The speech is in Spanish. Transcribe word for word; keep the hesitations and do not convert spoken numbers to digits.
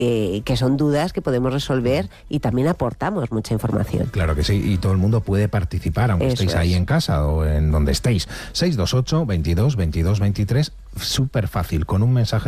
eh, que son dudas que podemos resolver y también aportamos mucha información. Claro que sí, y todo el mundo puede participar, aunque Eso estéis es. ahí en casa o en donde estéis. seis dos ocho, veintidós, veintidós, veintitrés, súper fácil, con un mensaje